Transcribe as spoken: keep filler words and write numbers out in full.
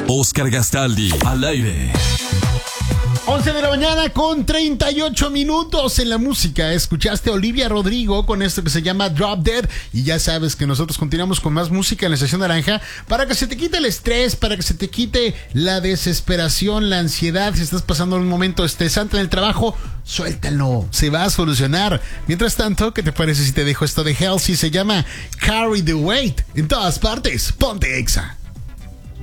Oscar Gastaldi, al aire. once de la mañana con treinta y ocho minutos en la música. Escuchaste a Olivia Rodrigo con esto que se llama Drop Dead. Y ya sabes que nosotros continuamos con más música en la Estación Naranja para que se te quite el estrés, para que se te quite la desesperación, la ansiedad. Si estás pasando un momento estresante en el trabajo, suéltalo, se va a solucionar. Mientras tanto, ¿qué te parece si te dejo esto de Halsey? Se llama Carry the Weight. En todas partes, ponte Exa.